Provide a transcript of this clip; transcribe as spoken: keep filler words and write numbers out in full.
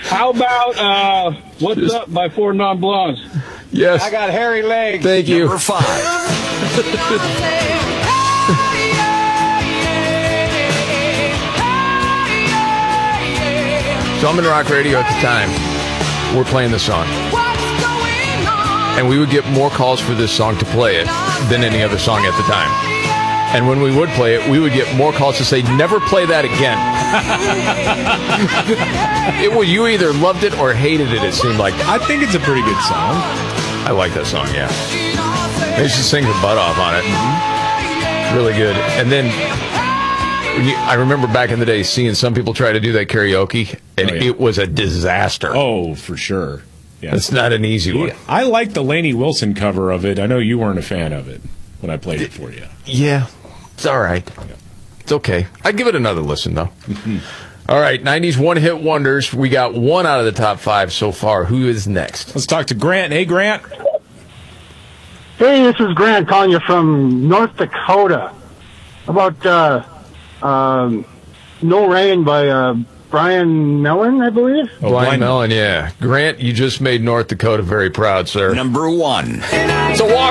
How about uh, What's Just, Up by Four Non Blondes? Yes. I got hairy legs. Thank you. Number five. So I'm in rock radio at the time. We're playing this song. And we would get more calls for this song to play it than any other song at the time. And when we would play it, we would get more calls to say, never play that again. It was, you either loved it or hated it, it seemed like. I think it's a pretty good song. I like that song, yeah. They used to sing their butt off on it. Mm-hmm. Really good. And then when you, I remember back in the day seeing some people try to do that karaoke, and oh, yeah. it was a disaster. Oh, for sure. Yeah. It's not an easy one. I like the Lainey Wilson cover of it. I know you weren't a fan of it when I played it for you. Yeah, it's all right. Yeah. It's okay. I'd give it another listen, though. Mm-hmm. All right, nineties one-hit wonders. We got one out of the top five so far. Who is next? Let's talk to Grant. Hey, Grant. Hey, this is Grant calling you from North Dakota. About uh, um, No Rain by uh, Brian Mellon, I believe. Oh, Brian Mellon, yeah. Grant, you just made North Dakota very proud, sir. Number one. So walk.